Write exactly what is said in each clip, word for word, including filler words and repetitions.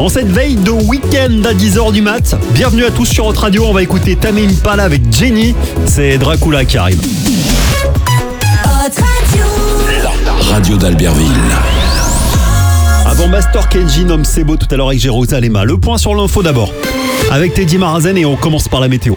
En cette veille de week-end à dix heures du mat, bienvenue à tous sur Hot Radio, on va écouter Tame Impala avec Jenny, c'est Dracula qui arrive. Hot Radio. La radio d'Albertville. Avant Master Kenji, nomme c'est beau tout à l'heure avec Jérusalem. Le point sur l'info d'abord, avec Teddy Marazen et on commence par la météo.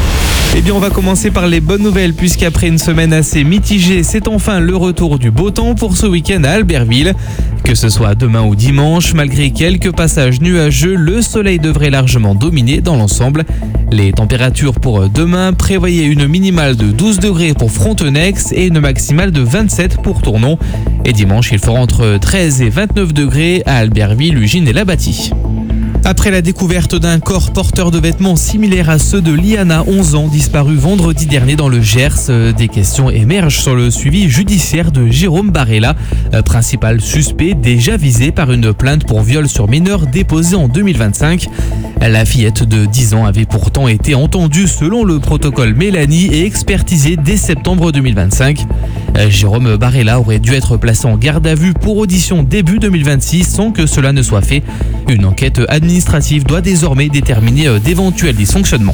Eh bien, on va commencer par les bonnes nouvelles puisqu'après une semaine assez mitigée, c'est enfin le retour du beau temps pour ce week-end à Albertville. Que ce soit demain ou dimanche, malgré quelques passages nuageux, le soleil devrait largement dominer dans l'ensemble. Les températures pour demain, prévoyaient une minimale de douze degrés pour Frontenex et une maximale de vingt-sept pour Tournon. Et dimanche, il fera entre treize et vingt-neuf degrés à Albertville, Ugine et Labati. Après la découverte d'un corps porteur de vêtements similaires à ceux de Liana, onze ans, disparu vendredi dernier dans le Gers, des questions émergent sur le suivi judiciaire de Jérôme Barella, principal suspect déjà visé par une plainte pour viol sur mineur déposée en deux mille vingt-cinq. La fillette de dix ans avait pourtant été entendue selon le protocole Mélanie et expertisée dès septembre deux mille vingt-cinq. Jérôme Barella aurait dû être placé en garde à vue pour audition début deux mille vingt-six sans que cela ne soit fait. Une enquête administrative doit désormais déterminer d'éventuels dysfonctionnements.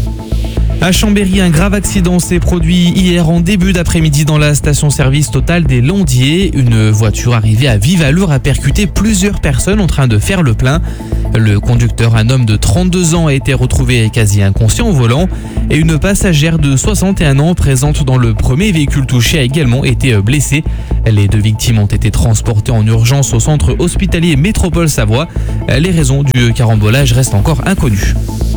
À Chambéry, un grave accident s'est produit hier en début d'après-midi dans la station-service Total des Landiers. Une voiture arrivée à vive allure a percuté plusieurs personnes en train de faire le plein. Le conducteur, un homme de trente-deux ans, a été retrouvé quasi inconscient au volant et une passagère de soixante et un ans présente dans le premier véhicule touché a également été blessée. Les deux victimes ont été transportées en urgence au centre hospitalier Métropole Savoie. Les raisons du carambolage restent encore inconnues.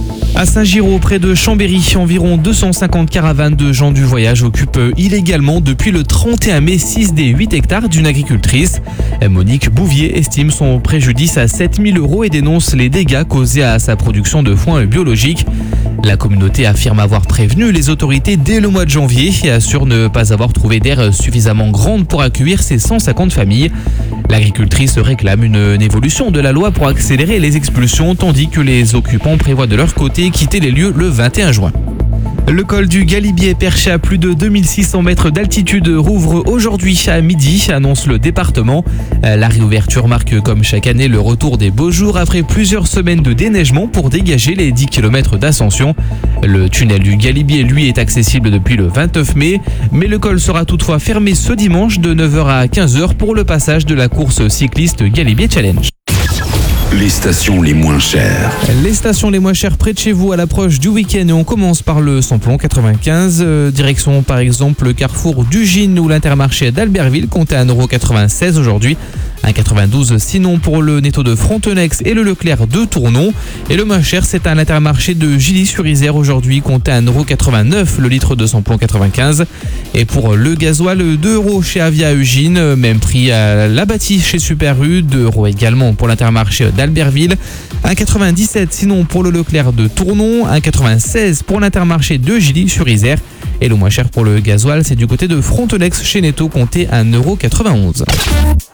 À Saint-Giraud, près de Chambéry, environ deux cent cinquante caravanes de gens du voyage occupent illégalement depuis le trente et un mai six des huit hectares d'une agricultrice. Monique Bouvier estime son préjudice à sept mille euros et dénonce les dégâts causés à sa production de foin biologique. La communauté affirme avoir prévenu les autorités dès le mois de janvier et assure ne pas avoir trouvé d'aire suffisamment grande pour accueillir ses cent cinquante familles. L'agricultrice réclame une, une évolution de la loi pour accélérer les expulsions, tandis que les occupants prévoient de leur côté quitter les lieux le vingt et un juin. Le col du Galibier, perché à plus de deux mille six cents mètres d'altitude, rouvre aujourd'hui à midi, annonce le département. La réouverture marque comme chaque année le retour des beaux jours après plusieurs semaines de déneigement pour dégager les dix kilomètres d'ascension. Le tunnel du Galibier, lui, est accessible depuis le vingt-neuf mai, mais le col sera toutefois fermé ce dimanche de neuf heures à quinze heures pour le passage de la course cycliste Galibier Challenge. Les stations les moins chères. Les stations les moins chères près de chez vous à l'approche du week-end et on commence par le samplon quatre-vingt-quinze. Euh, direction par exemple le carrefour d'Ugine ou l'Intermarché d'Albertville compte à un euro quatre-vingt-seize aujourd'hui. un euro quatre-vingt-douze sinon pour le Netto de Frontenex et le Leclerc de Tournon. Et le moins cher c'est à l'Intermarché de Gilly-sur-Isère aujourd'hui compte à un euro quatre-vingt-neuf le litre de samplon quatre-vingt-quinze. Et pour le gasoil, deux euros chez Avia Eugine, même prix à Labati chez Super U, deux euros également pour l'Intermarché d'Albertville, un euro quatre-vingt-dix-sept sinon pour le Leclerc de Tournon, un euro quatre-vingt-seize pour l'Intermarché de Gilly-sur-Isère. Et le moins cher pour le gasoil, c'est du côté de Frontenex chez Netto, compté à un euro quatre-vingt-onze.